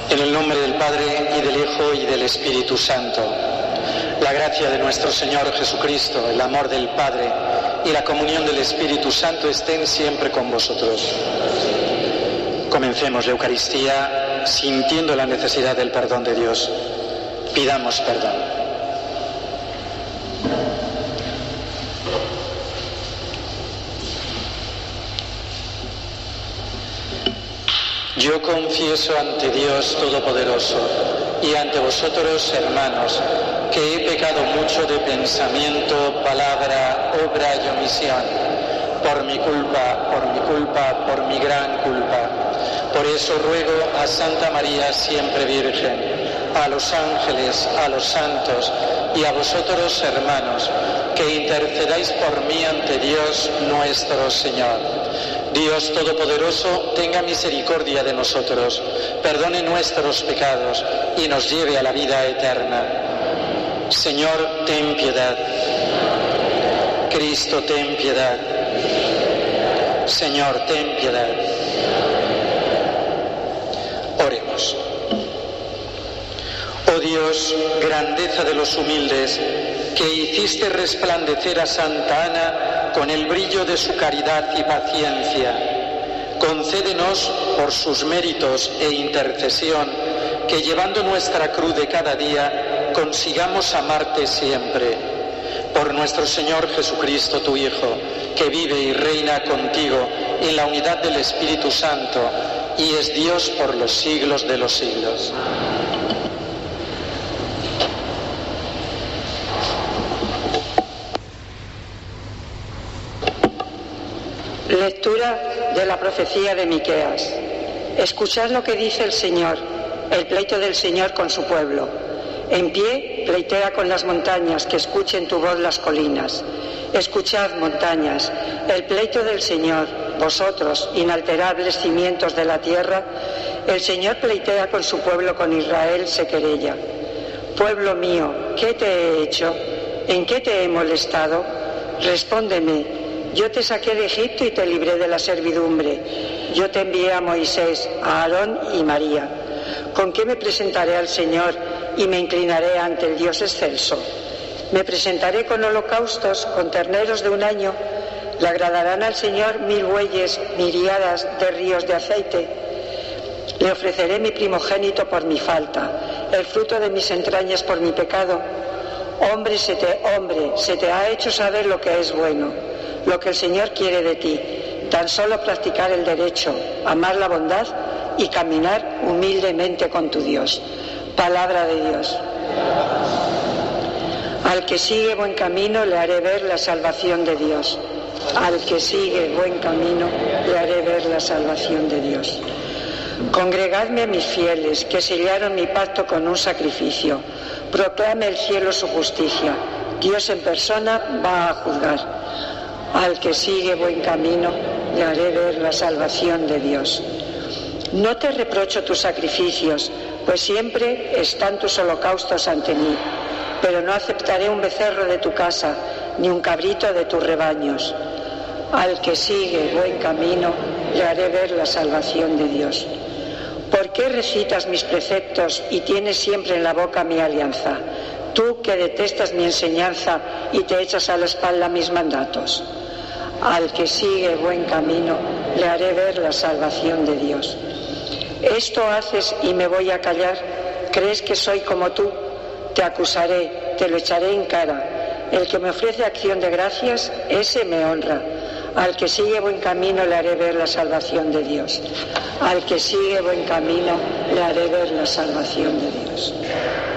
En el nombre del Padre, y del Hijo, y del Espíritu Santo. La gracia de nuestro Señor Jesucristo, el amor del Padre y la comunión del Espíritu Santo estén siempre con vosotros. Comencemos la Eucaristía sintiendo la necesidad del perdón de Dios. Pidamos perdón. Yo confieso ante Dios Todopoderoso y ante vosotros, hermanos, que he pecado mucho de pensamiento, palabra, obra y omisión, por mi culpa, por mi gran culpa. Por eso ruego a Santa María, siempre Virgen, a los ángeles, a los santos y a vosotros, hermanos, que intercedáis por mí ante Dios nuestro Señor. Dios Todopoderoso, tenga misericordia de nosotros, perdone nuestros pecados y nos lleve a la vida eterna. Señor, ten piedad. Cristo, ten piedad. Señor, ten piedad. Oremos. Oh Dios, grandeza de los humildes, que hiciste resplandecer a Santa Ana con el brillo de su caridad y paciencia, concédenos por sus méritos e intercesión que, llevando nuestra cruz de cada día, consigamos amarte siempre. Por nuestro Señor Jesucristo, tu Hijo, que vive y reina contigo en la unidad del Espíritu Santo y es Dios por los siglos de los siglos. Lectura de la profecía de Miqueas. Escuchad lo que dice el Señor, el pleito del Señor con su pueblo. En pie, pleitea con las montañas, que escuchen tu voz las colinas. Escuchad, montañas, el pleito del Señor, vosotros, inalterables cimientos de la tierra. El Señor pleitea con su pueblo, con Israel se querella. Pueblo mío, ¿qué te he hecho? ¿En qué te he molestado? Respóndeme. Yo te saqué de Egipto y te libré de la servidumbre. Yo te envié a Moisés, a Aarón y María. ¿Con qué me presentaré al Señor y me inclinaré ante el Dios excelso? Me presentaré con holocaustos, con terneros de un año. Le agradarán al Señor 1000 bueyes, miríadas de ríos de aceite. Le ofreceré mi primogénito por mi falta, el fruto de mis entrañas por mi pecado. Hombre, se te ha hecho saber lo que es bueno. Lo que el Señor quiere de ti, tan solo practicar el derecho, amar la bondad y caminar humildemente con tu Dios. Palabra de Dios. Al que sigue buen camino le haré ver la salvación de Dios. Al que sigue buen camino le haré ver la salvación de Dios. Congregadme a mis fieles, que sellaron mi pacto con un sacrificio. Proclame el cielo su justicia. Dios en persona va a juzgar. Al que sigue buen camino, le haré ver la salvación de Dios. No te reprocho tus sacrificios, pues siempre están tus holocaustos ante mí, pero no aceptaré un becerro de tu casa, ni un cabrito de tus rebaños. Al que sigue buen camino, le haré ver la salvación de Dios. ¿Por qué recitas mis preceptos y tienes siempre en la boca mi alianza? Tú que detestas mi enseñanza y te echas a la espalda mis mandatos. Al que sigue buen camino, le haré ver la salvación de Dios. Esto haces y me voy a callar. ¿Crees que soy como tú? Te acusaré, te lo echaré en cara. El que me ofrece acción de gracias, ese me honra. Al que sigue buen camino, le haré ver la salvación de Dios. Al que sigue buen camino, le haré ver la salvación de Dios.